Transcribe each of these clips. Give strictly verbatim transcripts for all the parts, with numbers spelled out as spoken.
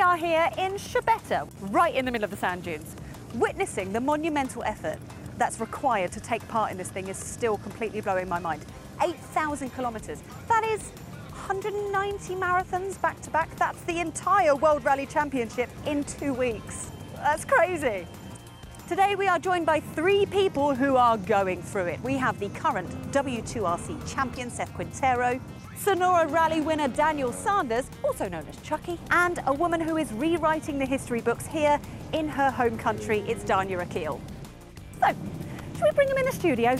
are here in Szabeta, right in the middle of the sand dunes. Witnessing the monumental effort that's required to take part in this thing is still completely blowing my mind. eight thousand kilometres. That is one hundred ninety marathons back to back. That's the entire World Rally Championship in two weeks. That's crazy. Today we are joined by three people who are going through it. We have the current W two R C champion, Seth Quintero, Sonora Rally winner Daniel Sanders, also known as Chucky, and a woman who is rewriting the history books here in her home country. It's Dania Akil. So, should we bring him in the studio?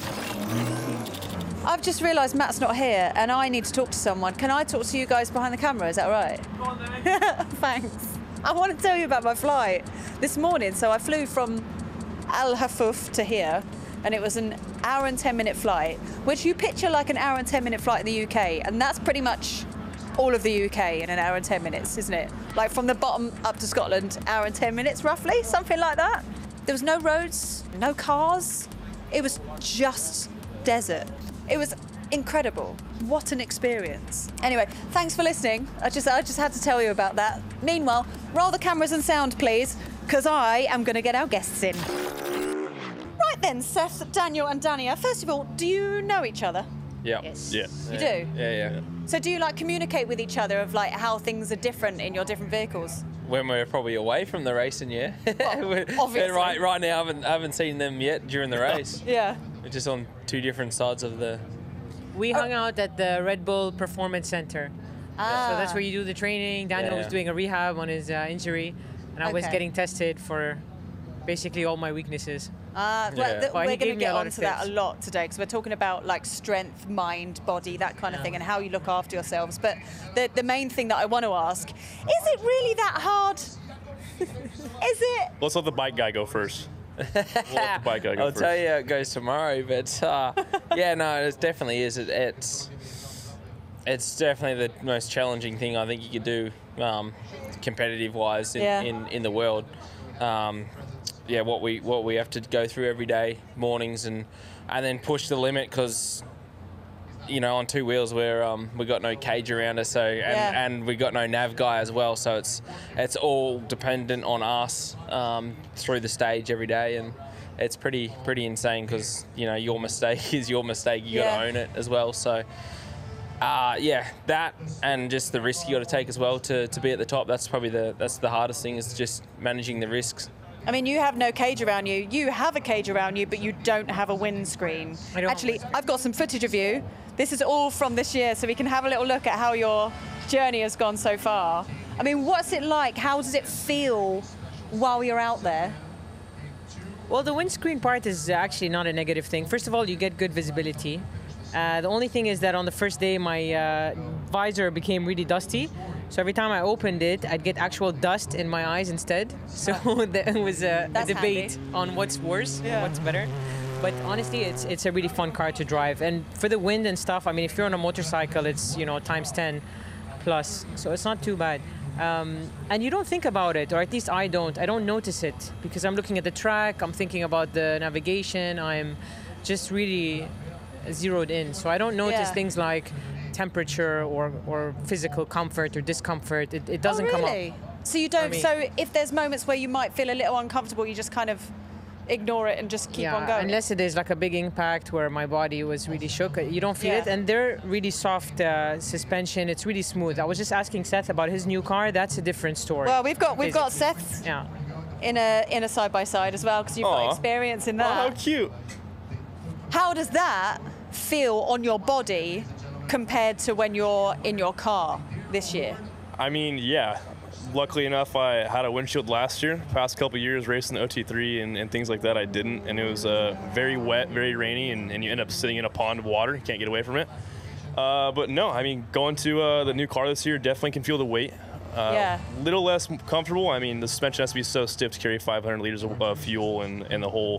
I've just realised Matt's not here and I need to talk to someone. Can I talk to you guys behind the camera? Is that all right? Go on then. Thanks. I want to tell you about my flight this morning. So I flew from Al Hafuf to here, and it was an hour and ten minute flight, which you picture like an hour and ten minute flight in the U K, and that's pretty much all of the U K in an hour and ten minutes, isn't it? Like from the bottom up to Scotland, hour and ten minutes roughly, something like that. There was no roads, no cars. It was just desert. It was incredible. What an experience. Anyway, thanks for listening. I just, I just had to tell you about that. Meanwhile, roll the cameras and sound, please, because I am going to get our guests in. Right then, Seth, Daniel and Dania, first of all, do you know each other? Yeah. Yes. Yeah. You yeah. do? Yeah, yeah. So do you like communicate with each other of like how things are different in your different vehicles? When we're probably away from the racing, yeah. Well, We're- obviously. Right, right now, I haven't, I haven't seen them yet during the race. Yeah. We're just on two different sides of the. We hung out at the Red Bull Performance Center. Ah. So that's where you do the training. Daniel Yeah. was doing a rehab on his uh, injury, and I was Okay. getting tested for basically all my weaknesses. Uh, well, Yeah. th- Well, he we're going gave to me a get lot onto of that a tips. lot today because we're talking about like strength, mind, body, that kind of Yeah. thing, and how you look after yourselves. But the, the main thing that I want to ask, is it really that hard? Is it? Let's let the bike guy go first. We'll let the bike guy go I'll first. tell you how it goes tomorrow, but uh, yeah, no, it definitely is. It, it's it's definitely the most challenging thing I think you could do, um, competitive-wise in, Yeah. in, in the world. Um, yeah, what we what we have to go through every day, mornings, and and then push the limit because. You know, on two wheels, where um, we got no cage around us, so and, Yeah. and we got no nav guy as well, so it's it's all dependent on us um, through the stage every day, and it's pretty pretty insane because you know your mistake is your mistake. You got Yeah. to own it as well. So, uh, yeah, that and just the risk you got to take as well to, to be at the top. That's probably the that's the hardest thing is just managing the risks. I mean, you have no cage around you. You have a cage around you, but you don't have a windscreen. I don't. Actually, I've got some footage of you. This is all from this year, so we can have a little look at how your journey has gone so far. I mean, what's it like? How does it feel while you're out there? Well, the windscreen part is actually not a negative thing. First of all, you get good visibility. Uh, the only thing is that on the first day, my uh, visor became really dusty. So every time I opened it, I'd get actual dust in my eyes instead. So there was a, a That's debate handy. on what's worse, Yeah. what's better. But honestly, it's it's a really fun car to drive. And for the wind and stuff, I mean, if you're on a motorcycle, it's, you know, times ten plus. So it's not too bad. Um, and you don't think about it, or at least I don't. I don't notice it because I'm looking at the track, I'm thinking about the navigation, I'm just really zeroed in. So I don't notice Yeah. things like temperature or, or physical comfort or discomfort. It, it doesn't oh, come really? up. So you don't. me. So if there's moments where you might feel a little uncomfortable, you just kind of ignore it and just keep yeah, on going. unless it is like a big impact where my body was really shook, you don't feel Yeah. it. And they're really soft uh, suspension. It's really smooth. I was just asking Seth about his new car. That's a different story. Well, we've got we've got basically. Seth Yeah. in a in a side by side as well because you've got Aw. experience in Oh, how that. cute. How does that feel on your body compared to when you're in your car this year? I mean, yeah. Luckily enough, I had a windshield last year. Past couple years racing the O T three and, and things like that, I didn't. And it was uh, very wet, very rainy, and, and you end up sitting in a pond of water. You can't get away from it. Uh, but no, I mean, going to uh, the new car this year definitely can feel the weight. Uh, Yeah. Little less comfortable. I mean, the suspension has to be so stiff to carry five hundred liters of uh, fuel and, and the whole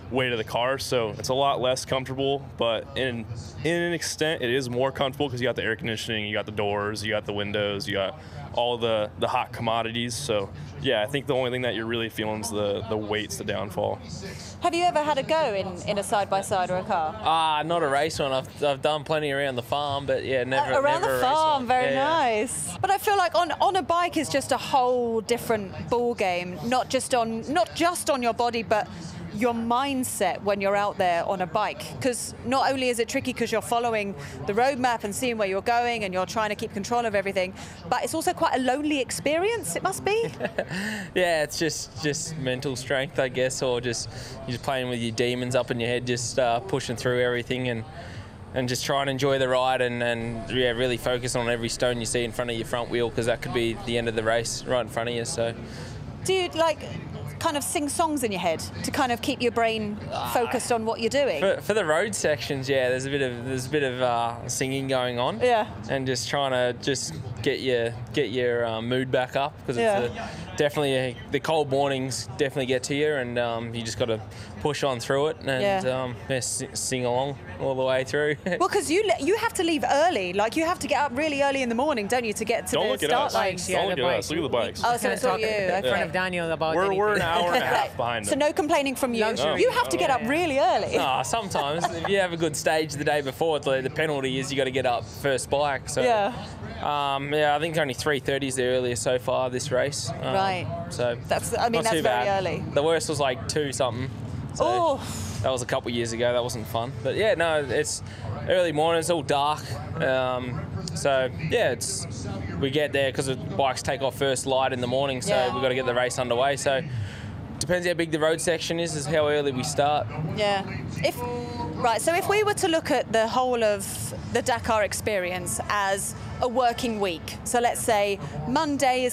weight of the car, so it's a lot less comfortable, but in in an extent it is more comfortable because you got the air conditioning, you got the doors, you got the windows, you got all the the hot commodities. So yeah, I think the only thing that you're really feeling is the the weight's the downfall. Have you ever had a go in, in a side-by-side or a car? Ah, not a race one. I've, I've done plenty around the farm, but yeah, never Uh, around never the a race farm, one. very Yeah, yeah. nice. But I feel like on, on a bike is just a whole different ball game. Not just on not just on your body, but your mindset when you're out there on a bike. Because not only is it tricky because you're following the roadmap and seeing where you're going and you're trying to keep control of everything, but it's also quite a lonely experience. It must be. Yeah, it's just just mental strength, I guess, or just you're just playing with your demons up in your head, just uh, pushing through everything and and just try and enjoy the ride and, and yeah, really focus on every stone you see in front of your front wheel because that could be the end of the race right in front of you. So, Do you like kind of sing songs in your head to kind of keep your brain focused on what you're doing? for, for the road sections, yeah, there's a bit of there's a bit of uh, singing going on. Yeah. And just trying to just get your get your um, mood back up because Yeah. it's a, definitely a, the cold mornings definitely get to you, and um, you just got to push on through it and Yeah. um, yeah, s- sing along all the way through. Well, because you le- you have to leave early. Like you have to get up really early in the morning, don't you, to get to Don't the look at start us. line? Yeah, Don't look the at bike. us. Look at the bikes. Oh, so Can't it's all talk you. in Okay. front of Daniel about We're, anything. we're an hour and a half behind So them. no complaining from you. Luxury. You have to get up Yeah. really early. Ah, sometimes if you have a good stage the day before, the, the penalty is you got to get up first bike. So Yeah. um, yeah, I think only three thirty is the earliest so far this race. Um, Right. So That's. I mean, not that's too very bad. early. The worst was like two something. So Oh. that was a couple of years ago. That wasn't fun. But yeah, no, it's early morning. It's all dark. Um, so yeah, it's we get there because the bikes take off first light in the morning. So Yeah. we've got to get the race underway. So depends how big the road section is, is how early we start. Yeah. If right. So if we were to look at the whole of the Dakar experience as a working week, so let's say Monday is